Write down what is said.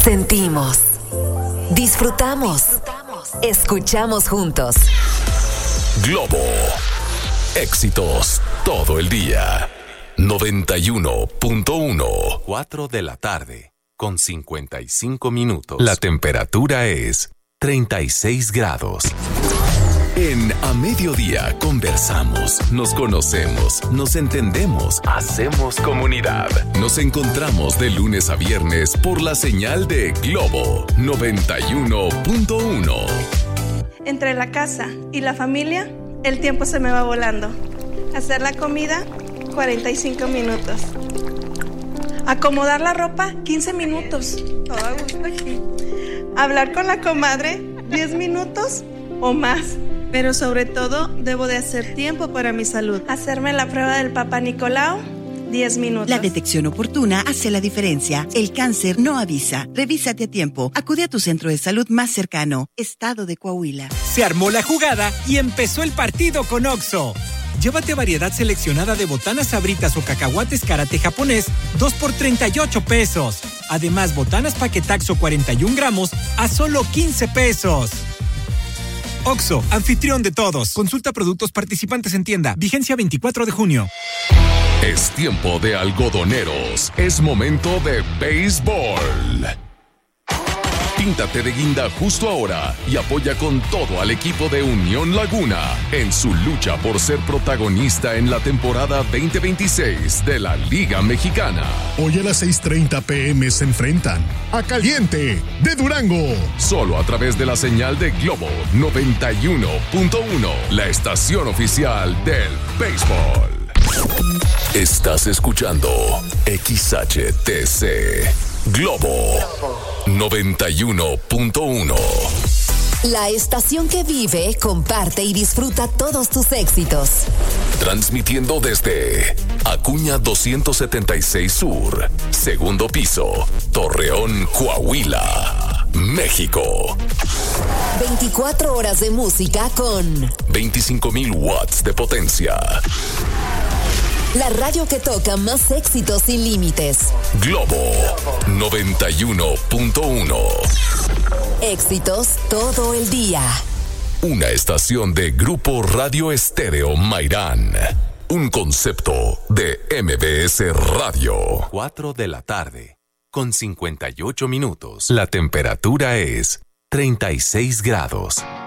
Sentimos, disfrutamos, escuchamos juntos. Globo, éxitos todo el día. 91.1. 4 de la tarde, con 55 minutos. La temperatura es 36 grados. En A Mediodía conversamos, nos conocemos, nos entendemos, hacemos comunidad. Nos encontramos de lunes a viernes por la señal de Globo 91.1. Entre la casa y la familia, el tiempo se me va volando. Hacer la comida, 45 minutos. Acomodar la ropa, 15 minutos. Todo a gusto aquí. Hablar con la comadre, 10 minutos o más. Pero sobre todo, debo de hacer tiempo para mi salud. Hacerme la prueba del Papá Nicolau, 10 minutos. La detección oportuna hace la diferencia. El cáncer no avisa. Revísate a tiempo. Acude a tu centro de salud más cercano. Estado de Coahuila. Se armó la jugada y empezó el partido con OXXO. Llévate variedad seleccionada de botanas sabritas o cacahuates karate japonés, 2 por 38 pesos. Además, botanas paquetaxo 41 gramos a solo 15 pesos. OXXO, anfitrión de todos. Consulta productos participantes en tienda. Vigencia 24 de junio. Es tiempo de algodoneros. Es momento de béisbol. Píntate de guinda justo ahora y apoya con todo al equipo de Unión Laguna en su lucha por ser protagonista en la temporada 2026 de la Liga Mexicana. Hoy a las 6:30 p.m. se enfrentan a Caliente de Durango. Solo a través de la señal de Globo 91.1, la estación oficial del béisbol. Estás escuchando XHTC Globo 91.1. La estación que vive, comparte y disfruta todos tus éxitos. Transmitiendo desde Acuña 276 Sur, segundo piso, Torreón, Coahuila, México. 24 horas de música con 25,000 watts de potencia. La radio que toca más éxitos sin límites. Globo 91.1. Éxitos todo el día. Una estación de Grupo Radio Estéreo Mairán. Un concepto de MBS Radio. 4 de la tarde, con 58 minutos. La temperatura es 36 grados.